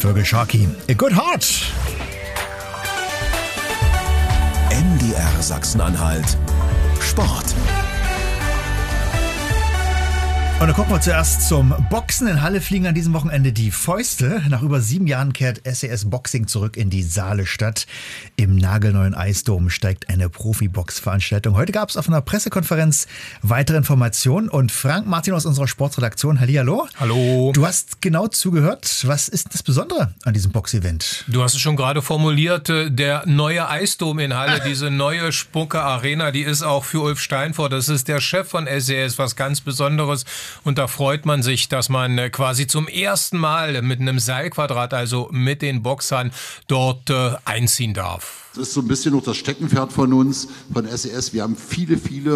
Fergal Sharkey, A Good Heart. MDR Sachsen-Anhalt Sport. Und dann gucken wir zuerst zum Boxen. In Halle fliegen an diesem Wochenende die Fäuste. Nach über 7 Jahren kehrt SES Boxing zurück in die Saale-Stadt. Im nagelneuen Eisdom steigt eine Profi-Box-Veranstaltung. Heute gab es auf einer Pressekonferenz weitere Informationen. Und Frank Martin aus unserer Sportredaktion, hallihallo. Hallo. Du hast genau zugehört. Was ist das Besondere an diesem Box-Event? Du hast es schon gerade formuliert. Der neue Eisdom in Halle, diese neue Spucke Arena, die ist auch für Ulf Steinfort. Das ist der Chef von SES, was ganz Besonderes. Und da freut man sich, dass man quasi zum ersten Mal mit einem Seilquadrat, also mit den Boxern, dort einziehen darf. Das ist so ein bisschen noch das Steckenpferd von uns, von SES. Wir haben viele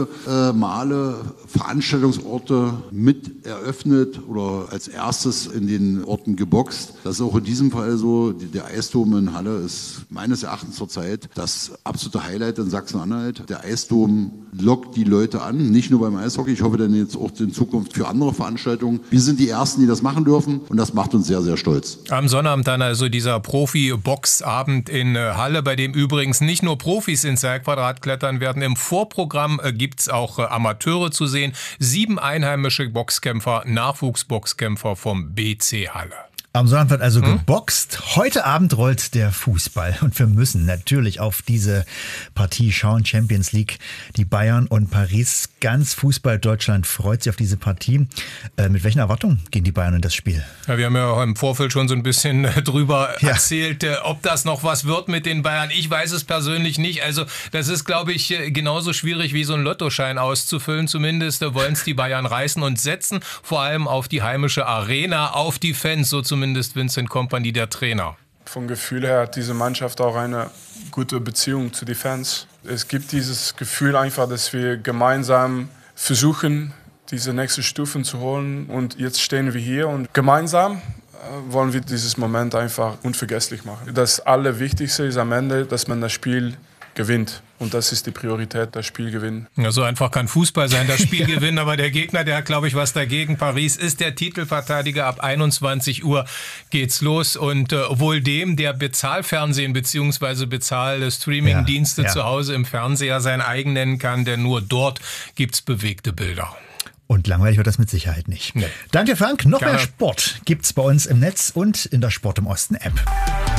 Male Veranstaltungsorte mit eröffnet oder als erstes in den Orten geboxt. Das ist auch in diesem Fall so. Der Eisdom in Halle ist meines Erachtens zurzeit das absolute Highlight in Sachsen-Anhalt. Der Eisdom lockt die Leute an, nicht nur beim Eishockey. Ich hoffe dann jetzt auch in Zukunft für andere Veranstaltungen. Wir sind die Ersten, die das machen dürfen und das macht uns sehr, sehr stolz. Am Sonnabend dann also dieser Profi-Boxabend in Halle, bei dem übrigens nicht nur Profis ins Seilquadrat klettern werden. Im Vorprogramm gibt's auch Amateure zu sehen. 7 einheimische Boxkämpfer, Nachwuchsboxkämpfer vom BC Halle. Am Sonntag wird also geboxt. Heute Abend rollt der Fußball. Und wir müssen natürlich auf diese Partie schauen. Champions League, die Bayern und Paris. Ganz Fußball-Deutschland freut sich auf diese Partie. Mit welchen Erwartungen gehen die Bayern in das Spiel? Ja, wir haben ja im Vorfeld schon so ein bisschen drüber erzählt, ob das noch was wird mit den Bayern. Ich weiß es persönlich nicht. Also das ist, glaube ich, genauso schwierig wie so ein Lottoschein auszufüllen. Zumindest wollen es die Bayern reißen und setzen vor allem auf die heimische Arena, auf die Fans, so zumindest Vincent Kompany, der Trainer. Vom Gefühl her hat diese Mannschaft auch eine gute Beziehung zu den Fans. Es gibt dieses Gefühl einfach, dass wir gemeinsam versuchen, diese nächste Stufen zu holen. Und jetzt stehen wir hier und gemeinsam wollen wir dieses Moment einfach unvergesslich machen. Das Allerwichtigste ist am Ende, dass man das Spiel gewinnt. Und das ist die Priorität, das Spiel gewinnen. Ja, so einfach kann Fußball sein, das Spiel gewinnen. Aber der Gegner, der hat, glaube ich, was dagegen. Paris ist der Titelverteidiger. Ab 21 Uhr geht's los. Und wohl dem, der Bezahlfernsehen bzw. Bezahl-Streaming-Dienste zu Hause im Fernseher sein eigen nennen kann, denn nur dort gibt's bewegte Bilder. Und langweilig wird das mit Sicherheit nicht. Nee. Danke, Frank. Noch mehr Sport gibt's bei uns im Netz und in der Sport im Osten App.